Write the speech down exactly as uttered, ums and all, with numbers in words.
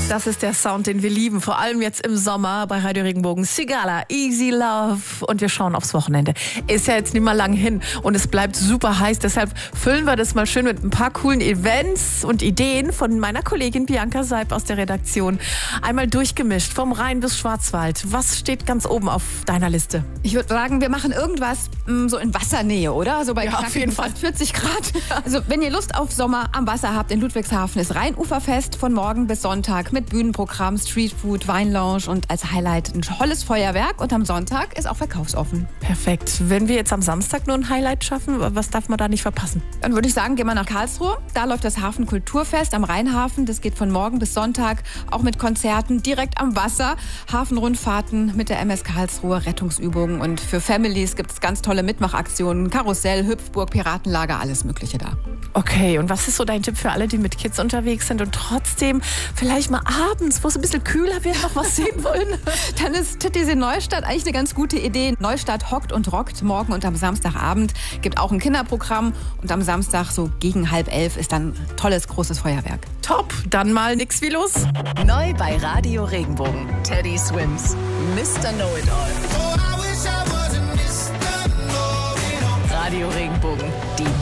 Das ist der Sound, den wir lieben, vor allem jetzt im Sommer bei Radio Regenbogen. Sigala, Easy Love. Und wir schauen aufs Wochenende. Ist ja jetzt nicht mal lang hin und es bleibt super heiß. Deshalb füllen wir das mal schön mit ein paar coolen Events und Ideen von meiner Kollegin Bianca Seib aus der Redaktion. Einmal durchgemischt, vom Rhein bis Schwarzwald. Was steht ganz oben auf deiner Liste? Ich würde sagen, wir machen irgendwas mh, so in Wassernähe, oder? So bei Ja, auf jeden Fall. vierzig Grad. Also wenn ihr Lust auf Sommer am Wasser habt, in Ludwigshafen ist Rheinuferfest von morgen bis Sonntag mit Bühnenprogramm, Streetfood, Weinlounge und als Highlight ein tolles Feuerwerk. Und am Sonntag ist auch verkaufsoffen. Perfekt. Wenn wir jetzt am Samstag nur ein Highlight schaffen, was darf man da nicht verpassen? Dann würde ich sagen, gehen wir nach Karlsruhe. Da läuft das Hafenkulturfest am Rheinhafen. Das geht von morgen bis Sonntag, auch mit Konzerten direkt am Wasser. Hafenrundfahrten mit der M S Karlsruhe, Rettungsübungen. Und für Families gibt es ganz tolle Mitmachaktionen. Karussell, Hüpfburg, Piratenlager, alles Mögliche da. Okay, und was ist so dein Tipp für alle, die mit Kids unterwegs sind und trotzdem vielleicht mal abends, wo es ein bisschen kühler wird, noch was sehen wollen? Dann ist Titisee Neustadt eigentlich eine ganz gute Idee. Neustadt hockt und rockt morgen und am Samstagabend. Gibt auch ein Kinderprogramm. Und am Samstag so gegen halb elf ist dann tolles, großes Feuerwerk. Top, dann mal nix wie los. Neu bei Radio Regenbogen. Teddy Swims, Mister Know-It-All. Radio Regenbogen, die